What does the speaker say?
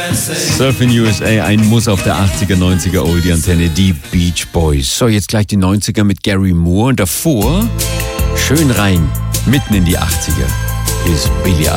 Surfing USA, ein Muss auf der 80er, 90er Oldie-Antenne, die Beach Boys. So, jetzt gleich die 90er mit Gary Moore und davor schön rein, mitten in die 80er, ist Billie